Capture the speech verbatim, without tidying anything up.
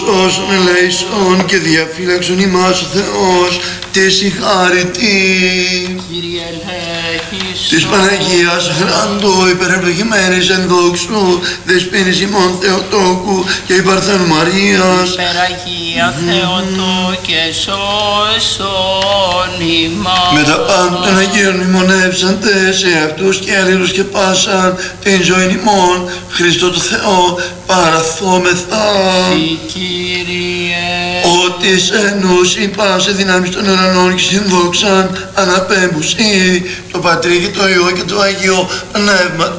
όσων ελέησον και διαφύλαξον ημάς ο Θεός, τε συγχάρητη. Κύριε ελέησον. Της Παναγίας Χράντου υπερευλογημένης εν δόξου, δεσποίνης ημών Θεοτόκου και η Παρθένου Μαρίας. Υπεραγία Θεοτό και σώσον ημάς. Με τα πάντα των Αγίων μνημονεύσαντε σε αυτούς και αλλήλους και πάσαν την ζωή ημών, Χριστό του Θεό παραθόμεθα. Συ Κύριε. Ότι σε νους πάσε δυνάμεις των ουρανών και συνδόξαν αναπέμπουσι το Πατρί και το Υιό και το Αγίο Πνεύμα